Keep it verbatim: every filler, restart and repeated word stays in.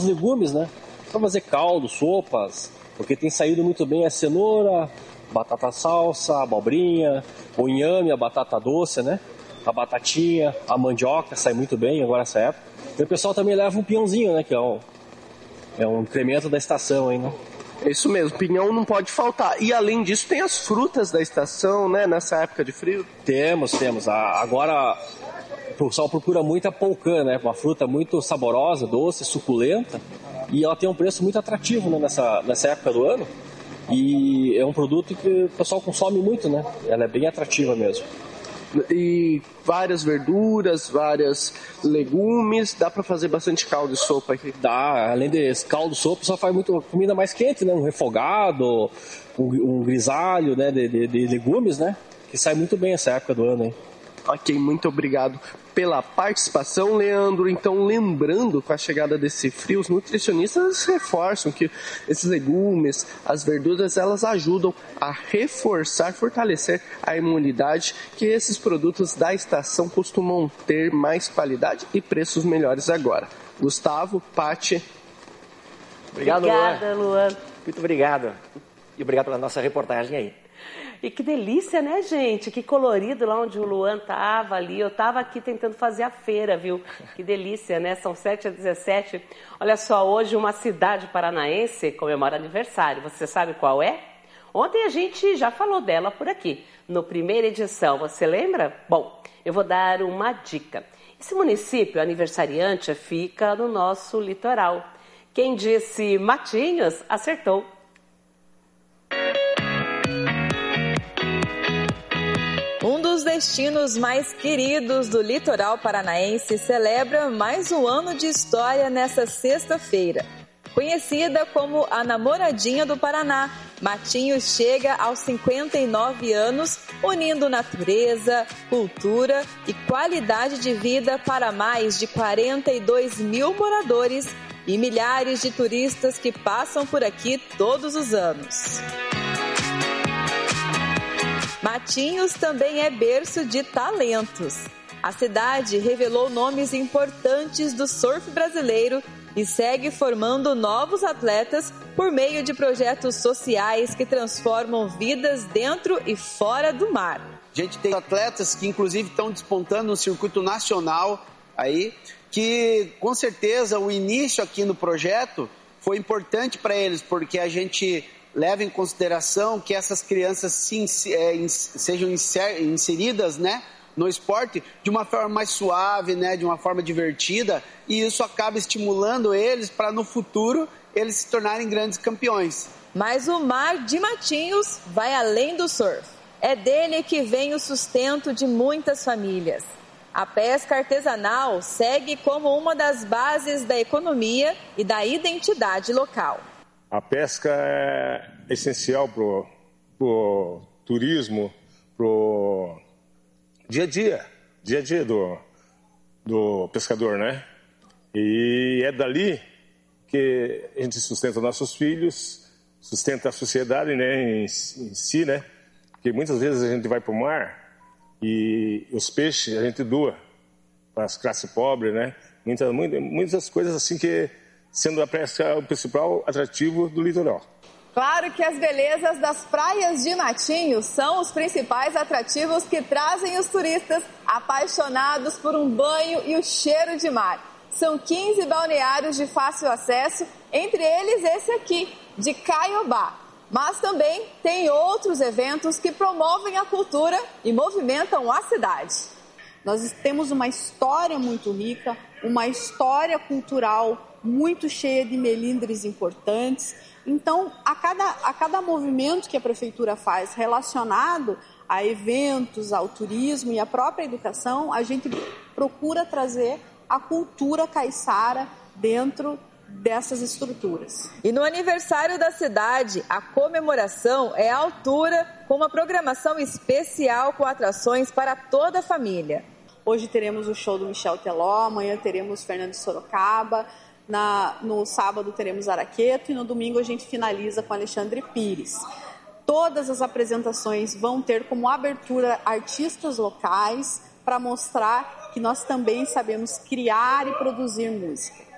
legumes, né? Para fazer caldo, sopas, porque tem saído muito bem a cenoura, batata salsa, abobrinha, o inhame, a batata doce, né? A batatinha, a mandioca sai muito bem agora nessa época. E o pessoal também leva um pinhãozinho, né? Que é um, é um incremento da estação aí, né? Isso mesmo, pinhão não pode faltar. E além disso tem as frutas da estação, né? Nessa época de frio. Temos, temos. Agora o pessoal procura muito a polcã, né? Uma fruta muito saborosa, doce, suculenta. E ela tem um preço muito atrativo, né? nessa, nessa época do ano. E é um produto que o pessoal consome muito, né? Ela é bem atrativa mesmo. E várias verduras, vários legumes, dá para fazer bastante caldo e sopa aqui. Dá, além desse caldo e sopa, só faz muito comida mais quente, né? Um refogado, um, um grisalho, né? De, de, de legumes, né? Que sai muito bem essa época do ano, hein? Ok, muito obrigado pela participação, Leandro. Então, lembrando, com a chegada desse frio, os nutricionistas reforçam que esses legumes, as verduras, elas ajudam a reforçar, fortalecer a imunidade, que esses produtos da estação costumam ter mais qualidade e preços melhores agora. Gustavo, Pati. Obrigado, Obrigada, Luan. Luan. Muito obrigado. E obrigado pela nossa reportagem aí. E que delícia, né, gente? Que colorido lá onde o Luan tava ali. Eu tava aqui tentando fazer a feira, viu? Que delícia, né? São sete e dezessete. Olha só, hoje uma cidade paranaense comemora aniversário. Você sabe qual é? Ontem a gente já falou dela por aqui, no primeira edição. Você lembra? Bom, eu vou dar uma dica. Esse município aniversariante fica no nosso litoral. Quem disse Matinhos, acertou. Um dos destinos mais queridos do litoral paranaense celebra mais um ano de história nesta sexta-feira. Conhecida como a namoradinha do Paraná, Matinhos chega aos cinquenta e nove anos, unindo natureza, cultura e qualidade de vida para mais de quarenta e dois mil moradores e milhares de turistas que passam por aqui todos os anos. Matinhos também é berço de talentos. A cidade revelou nomes importantes do surf brasileiro e segue formando novos atletas por meio de projetos sociais que transformam vidas dentro e fora do mar. A gente tem atletas que inclusive estão despontando no circuito nacional aí, que com certeza o início aqui no projeto foi importante para eles, porque a gente leva em consideração que essas crianças se, é, sejam inseridas, né, no esporte de uma forma mais suave, né, de uma forma divertida, e isso acaba estimulando eles para no futuro eles se tornarem grandes campeões. Mas o mar de Matinhos vai além do surf. É dele que vem o sustento de muitas famílias. A pesca artesanal segue como uma das bases da economia e da identidade local. A pesca é essencial para o turismo, para o dia a dia, dia a dia do, do pescador, né? E é dali que a gente sustenta nossos filhos, sustenta a sociedade, né, em, em si, né? Porque muitas vezes a gente vai para o mar e os peixes a gente doa para as classes pobres, né? Muitas, muitas, muitas coisas assim que, sendo a pesca o principal atrativo do litoral. Claro que as belezas das praias de Matinhos são os principais atrativos que trazem os turistas apaixonados por um banho e o cheiro de mar. São quinze balneários de fácil acesso, entre eles esse aqui, de Caiobá. Mas também tem outros eventos que promovem a cultura e movimentam a cidade. Nós temos uma história muito rica, uma história cultural muito cheia de melindres importantes. Então, a cada, a cada movimento que a Prefeitura faz relacionado a eventos, ao turismo e à própria educação, a gente procura trazer a cultura caiçara dentro dessas estruturas. E no aniversário da cidade, a comemoração é à altura, com uma programação especial com atrações para toda a família. Hoje teremos o show do Michel Teló, amanhã teremos Fernando Sorocaba, na, no sábado teremos Araqueto e no domingo a gente finaliza com Alexandre Pires. Todas as apresentações vão ter como abertura artistas locais para mostrar que nós também sabemos criar e produzir música.